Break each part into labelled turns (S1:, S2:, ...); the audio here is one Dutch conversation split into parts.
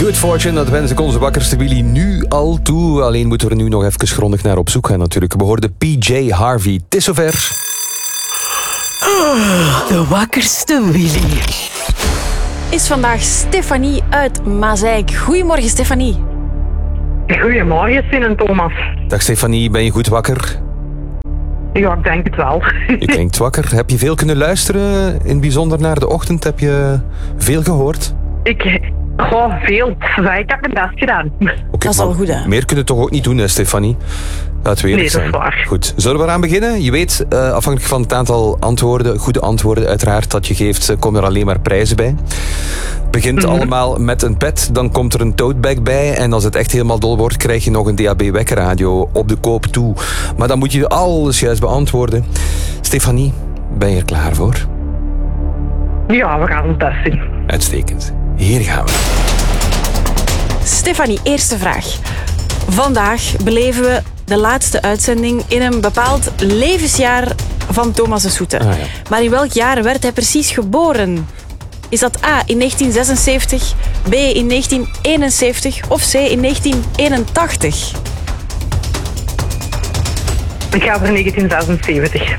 S1: Good Fortune, dat wens ik onze wakkerste Willy nu al toe. Alleen moeten we er nu nog even grondig naar op zoek gaan natuurlijk. We hoorden PJ Harvey. Het is zover.
S2: De wakkerste Willy.
S3: Is vandaag Stefanie uit Mazeik. Goedemorgen, Stefanie.
S4: Goedemorgen, Sien en Thomas.
S1: Dag Stefanie, ben je goed wakker?
S4: Ja, ik denk het wel.
S1: Je klinkt wakker. Heb je veel kunnen luisteren, in het bijzonder naar de ochtend? Heb je veel gehoord?
S4: Veel. Ik heb mijn best gedaan.
S1: Okay,
S3: dat is al goed, hè?
S1: Meer kunnen we toch ook niet doen, hè, Stefanie? Laten we eerlijk zijn.
S4: Nee, dat is waar.
S1: Goed, zullen we eraan beginnen? Je weet, afhankelijk van het aantal antwoorden, goede antwoorden uiteraard, dat je geeft, komen er alleen maar prijzen bij. Het begint allemaal met een pet, dan komt er een totebag bij. En als het echt helemaal dol wordt, krijg je nog een DAB-wekkerradio op de koop toe. Maar dan moet je alles juist beantwoorden. Stefanie, ben je er klaar voor?
S4: Ja, we gaan het best zien.
S1: Uitstekend. Hier gaan we.
S3: Stefanie, eerste vraag. Vandaag beleven we de laatste uitzending in een bepaald levensjaar van Thomas de Soete.
S1: Ah, ja.
S3: Maar in welk jaar werd hij precies geboren? Is dat A in 1976, B in 1971 of C in 1981?
S4: Ik ga voor 1976.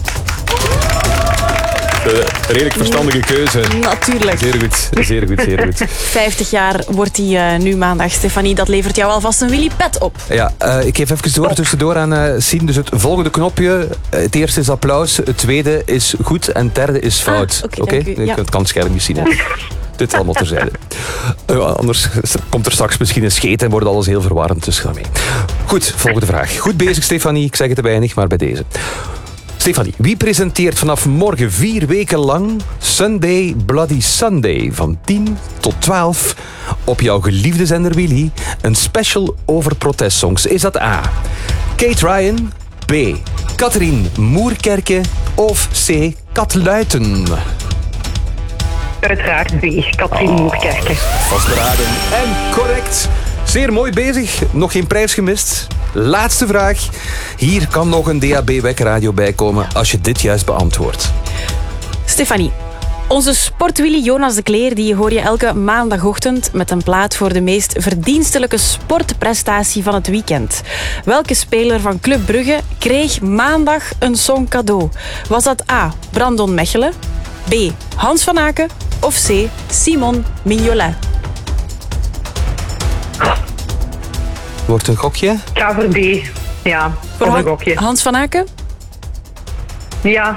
S1: Redelijk verstandige keuze.
S3: Natuurlijk.
S1: Zeer goed, zeer goed, zeer goed.
S3: 50 jaar wordt hij nu maandag, Stefanie. Dat levert jou alvast een Willy Pet op.
S1: Ja, ik geef even door tussendoor aan Sien. Dus het volgende knopje. Het eerste is applaus, het tweede is goed en het derde is fout.
S3: Oké, dank u. Ja.
S1: Het kan scherm niet zien. Hè. Dit allemaal terzijde. Anders komt er straks misschien een scheet en wordt alles heel verwarrend. Dus ga mee. Goed, volgende vraag. Goed bezig, Stefanie. Ik zeg het te weinig, maar bij deze. Stefanie, wie presenteert vanaf morgen 4 weken lang Sunday Bloody Sunday van 10 tot 12 op jouw geliefde zender Willy een special over protestsongs? Is dat A, Kate Ryan, B, Catherine Moerkerke of C, Kat Luiten?
S4: Uiteraard B, Katrien Moerkerke.
S1: Vastberaden en correct. Zeer mooi bezig, nog geen prijs gemist. Laatste vraag. Hier kan nog een DAB-wekkerradio bij komen als je dit juist beantwoordt.
S3: Stefanie, onze sportwilly Jonas de Kleer die hoor je elke maandagochtend met een plaat voor de meest verdienstelijke sportprestatie van het weekend. Welke speler van Club Brugge kreeg maandag een song cadeau? Was dat A, Brandon Mechelen, B, Hans van Aken of C, Simon Mignolet?
S1: Wordt een gokje?
S4: Ik ga voor B. Ja, voor een gokje.
S3: Hans van Aken?
S4: Ja.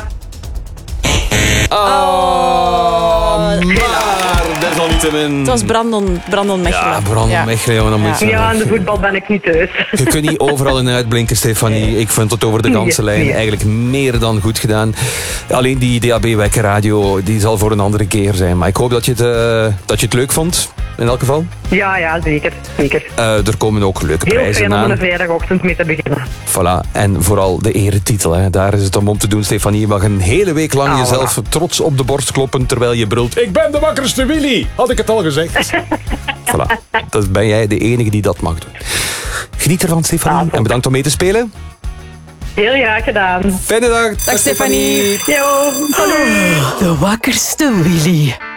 S1: Maar desalniettemin.
S3: Het was Brandon Mechelen.
S1: Ja, Brandon Mechelen, jongen. Dan moet je
S4: Ja, in de voetbal ben ik niet thuis.
S1: Je kunt niet overal in uitblinken, Stefanie. Ik vind het over de ganse lijn eigenlijk meer dan goed gedaan. Alleen die DAB-wekkerradio, die zal voor een andere keer zijn. Maar ik hoop dat je het leuk vond, in elk geval.
S4: Ja, zeker.
S1: Er komen ook leuke
S4: Heel
S1: prijzen
S4: fijn om
S1: aan.
S4: een vrijdagochtend mee te beginnen.
S1: Voilà. En vooral de eretitel. Hè. Daar is het om te doen, Stefanie. Je mag een hele week lang jezelf trots op de borst kloppen terwijl je brult: ik ben de wakkerste Willy! Had ik het al gezegd? Voilà. Dan ben jij de enige die dat mag doen. Geniet ervan, Stefanie. En bedankt om mee te spelen.
S4: Heel graag gedaan.
S1: Fijne dag.
S3: Dag, Stefanie.
S4: Yo, hallo.
S2: De wakkerste Willy.